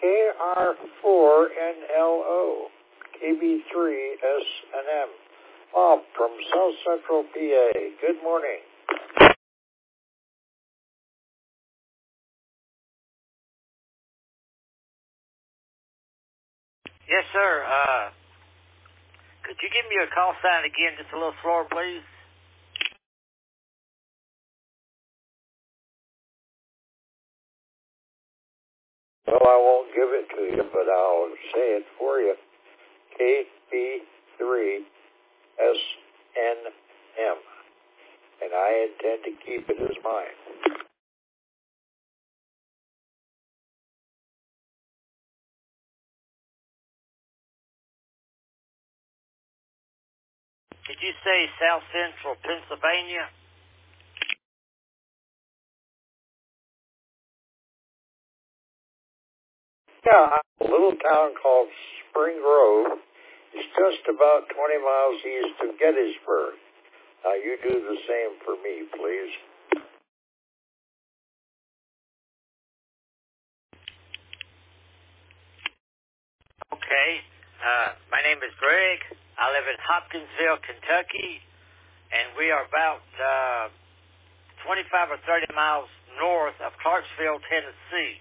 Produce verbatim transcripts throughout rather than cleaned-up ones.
K R four N L O, K B three S and M. Bob from South Central P A. Good morning. Yes, sir. Uh, could you give me a call sign again, just a little slower, please? Well, I won't give it to you, but I'll say it for you. K B three S N M. And I intend to keep it as mine. Did you say South Central Pennsylvania? Yeah, a little town called Spring Grove. It's just about twenty miles east of Gettysburg. Now, you do the same for me, please. Okay. Uh, my name is Greg. I live in Hopkinsville, Kentucky, and we are about uh, twenty-five or thirty miles north of Clarksville, Tennessee.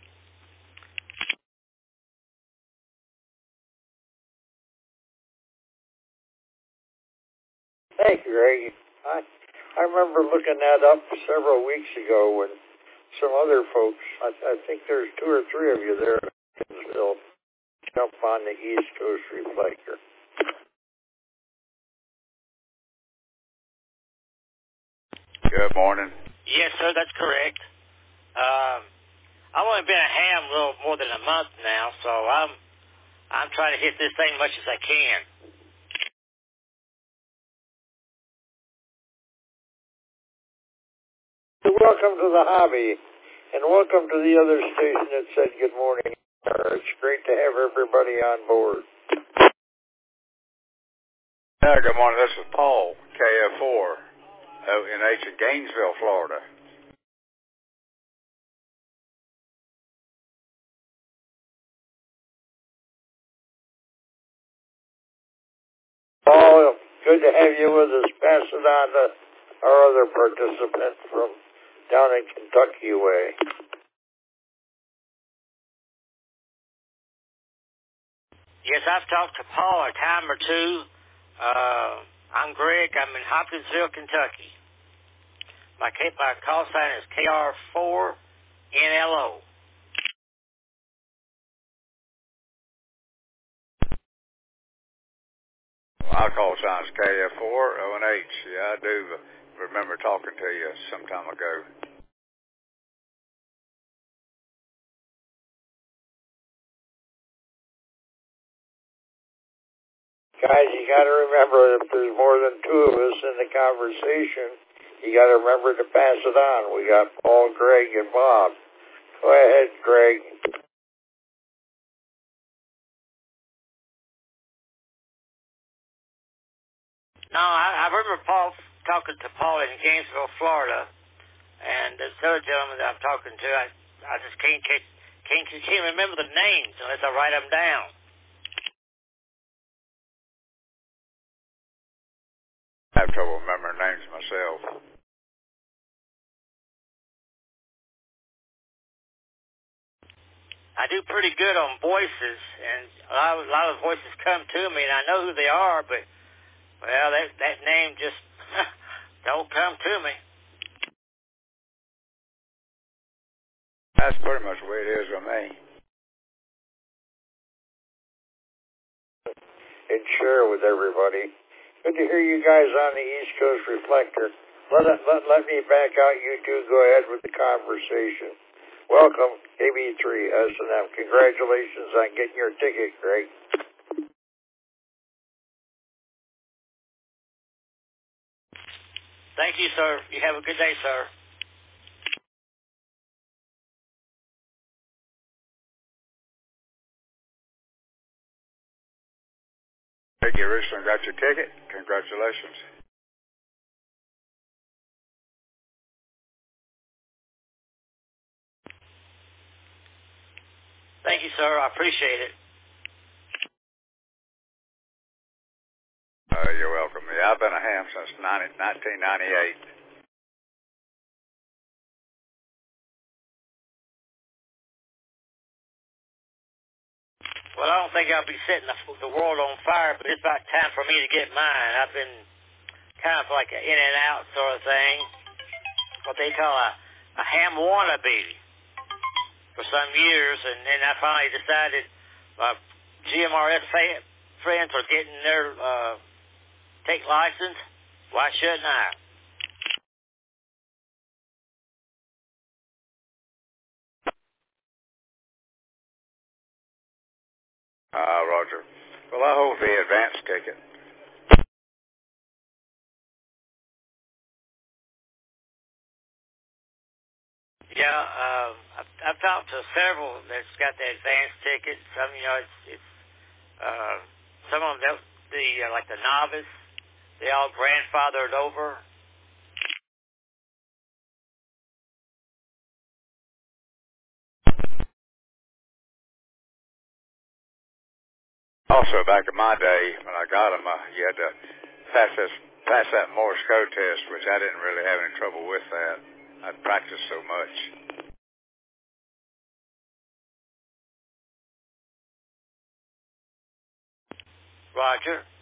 Thank you, Greg. I, I remember looking that up several weeks ago when some other folks, I, I think there's two or three of you there in Hopkinsville, jump on the East Coast Reflector. Good morning. Yes, sir, that's correct. Um, I've only been a ham a little more than a month now, so I'm I'm trying to hit this thing as much as I can. Welcome to the hobby, and welcome to the other station that said good morning. It's great to have everybody on board. Yeah, good morning. This is Paul, K F four, O N H in Gainesville, Florida. Paul, good to have you with us. Pass it on to our other participant from down in Kentucky way. Yes, I've talked to Paul a time or two. Uh, I'm Greg. I'm in Hopkinsville, Kentucky. My, my call sign is K R four N L O. My call sign is K F four O N H. Yeah, I do remember talking to you some time ago. Guys, you got to remember, if there's more than two of us in the conversation, you got to remember to pass it on. We got Paul, Greg, and Bob. Go ahead, Greg. No, I, I remember Paul talking to Paul in Gainesville, Florida, and this other gentleman that I'm talking to, I, I just can't, can't, can't, can't remember the names unless I write them down. I have trouble remembering names myself. I do pretty good on voices, and a lot of, a lot of voices come to me, and I know who they are, but, well, that, that name just don't come to me. That's pretty much the way it is with me. And share with everybody. Good to hear you guys on the East Coast Reflector. Let, it, let, let me back out. You two go ahead with the conversation. Welcome, K B three S and M. Congratulations on getting your ticket, Greg. Thank you, sir. You have a good day, sir. Thank you, Richland. Got your ticket. Congratulations. Thank you, sir. I appreciate it. Uh, you're welcome. Yeah, I've been a ham since nineteen ninety-eight. Well, I don't think I'll be setting the, the world on fire, but it's about time for me to get mine. I've been kind of like an in and out sort of thing, what they call a, a ham wannabe for some years, and then I finally decided my G M R S fa- friends are getting their uh, take license. Why shouldn't I? Uh, Roger. Well, I hold the advance ticket. Yeah, um, I've, I've talked to several that's got the advance ticket. Some, you know, it's, it's uh, some of them, the uh, like the novice, they all grandfathered over. Also, back in my day, when I got them, uh, you had to pass this, pass that Morse code test, which I didn't really have any trouble with that. I'd practiced so much. Roger.